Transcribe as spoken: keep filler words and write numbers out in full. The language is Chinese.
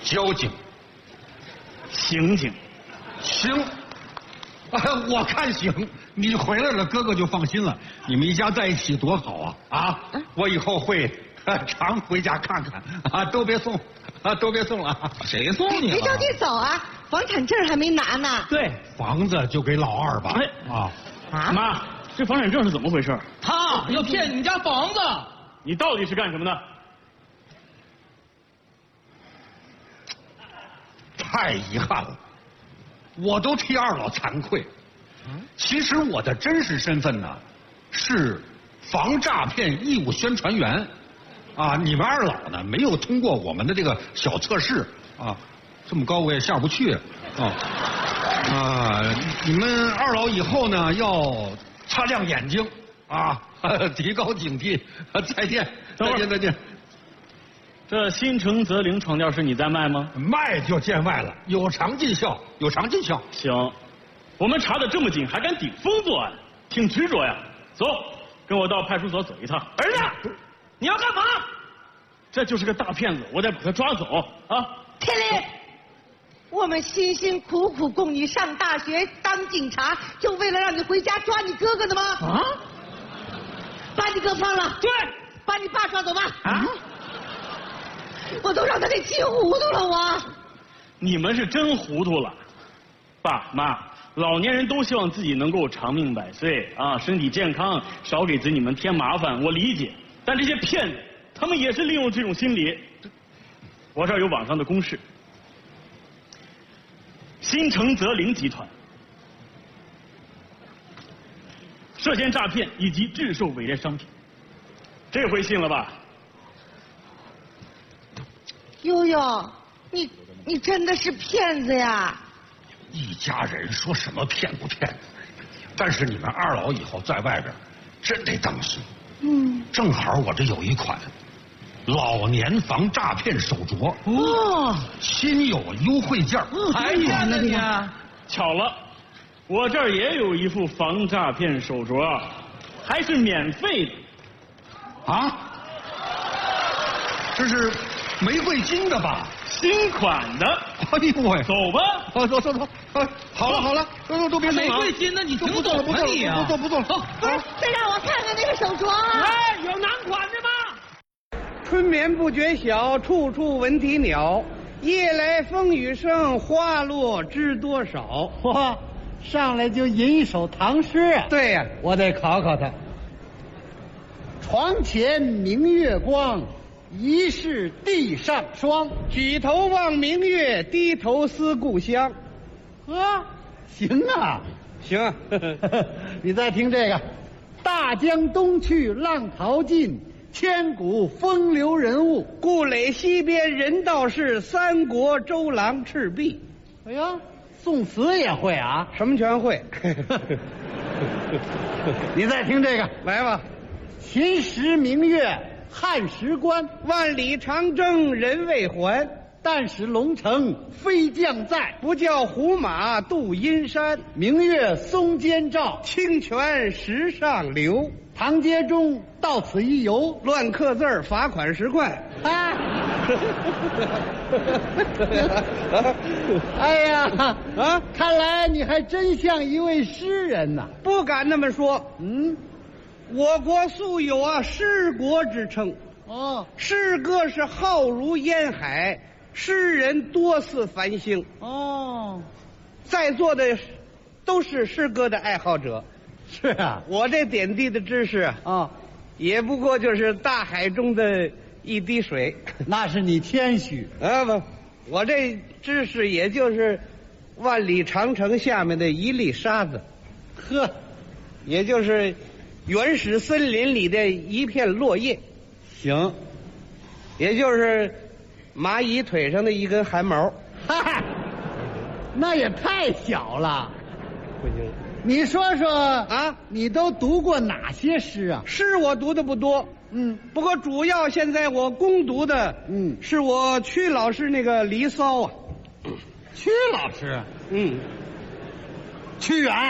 交警、 刑警。 行，哎，我看行。你回来了，哥哥就放心了。你们一家在一起多好啊！啊，我以后会常回家看看啊，都别送啊，都别送了。 谁送你了？ 别着急走啊，房产证还没拿呢。 对， 房子就给老二吧。 哎啊啊， 妈，这房产证是怎么回事？ 他要骗你们家房子。 你到底是干什么的？ 太遗憾了，我都替二老惭愧。其实我的真实身份呢，是防诈骗义务宣传员。啊，你们二老呢没有通过我们的这个小测试啊，这么高我也下不去啊。啊，你们二老以后呢要擦亮眼睛啊，提高警惕。再见，再见，再见。 这新城泽林床垫是你在卖吗？ 卖就见外了，有偿尽孝，有偿尽孝。 行，我们查的这么紧，还敢顶风作案，挺执着呀。走，跟我到派出所走一趟。儿子，你要干嘛？这就是个大骗子，我得把他抓走啊！ 天林，我们辛辛苦苦供你上大学当警察，就为了让你回家抓你哥哥的吗？ 啊！ 把你哥放了， 对， 把你爸抓走吧。 啊！ 我都让他给气糊涂了，我。 你们是真糊涂了，爸妈，老年人都希望自己能够长命百岁啊，身体健康，少给子女们添麻烦，我理解。但这些骗子，他们也是利用这种心理。我这儿有网上的公示，新城泽林集团涉嫌诈骗以及制售伪劣商品，这回信了吧？ 悠悠，你你真的是骗子呀！ 一家人说什么骗不骗的，但是你们二老以后在外边真得当心。 嗯， 正好我这有一款老年防诈骗手镯， 哦， 新有优惠价。 还骗了你啊？ 巧了，我这儿也有一副防诈骗手镯，还是免费的。 啊？这是玫瑰金的吧？ 新款的。 哎呦喂！ 走吧， 走走走走，哎，好了好了，都都都别送了。 玫瑰金的你挺不做了不做了， 懂啊你啊不做不做了。走， 不是，再让我看看那个手镯啊！ 哎，有男款的吗？ 春眠不觉晓，处处闻啼鸟。夜来风雨声，花落知多少。 哇，上来就吟一首唐诗啊！ 对呀、 我得考考他。床前明月光，疑是地上霜。 举头望明月，低头思故乡。 啊，行啊， 行啊， 你再听这个：大江东去，浪淘尽，千古风流人物。 故垒西边人道是，三国周郎赤壁。 哎呀，宋词也会啊？ 什么全会？ 你再听这个： 来吧， 秦时明月汉时关， 万里长征人未还。 但使龙城飞将在， 不教胡马度阴山。 明月松间照， 清泉石上流。 唐街中到此一游， 乱刻字儿罚款十块。 啊！哎呀啊！看来你还真像一位诗人呐。 不敢那么说。 嗯， 我国素有啊诗国之称。 哦， 诗歌是浩如烟海，诗人多似繁星。 哦， 在座的都是诗歌的爱好者。 是啊， 我这点滴的知识啊， 啊， 也不过就是大海中的一滴水。 那是你谦虚。 啊不，我这知识也就是万里长城下面的一粒沙子。 呵， 也就是原始森林里的一片落叶。 行， 也就是蚂蚁腿上的一根汗毛。 嗨，那也太小了。 不行你说说啊， 你都读过哪些诗啊？ 诗我读的不多， 嗯， 不过主要现在我攻读的， 嗯， 是我曲老师那个《离骚》啊。 屈老师， 嗯， 屈原。